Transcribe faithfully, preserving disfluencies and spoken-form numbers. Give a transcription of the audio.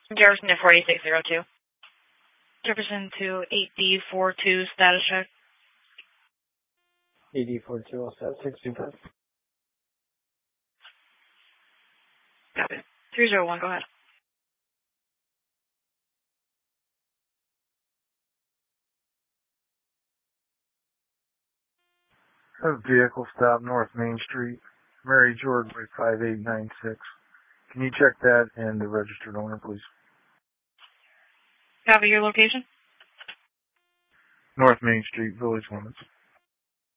Jefferson to forty-six oh two. Jefferson to eight D forty-two, status check. eight D forty-two, all set, six two five. Copy. three oh one, go ahead. A vehicle stop North Main Street, Mary Jordan by five eight nine six. Can you check that and the registered owner, please? Copy, your location? North Main Street, Village Limits.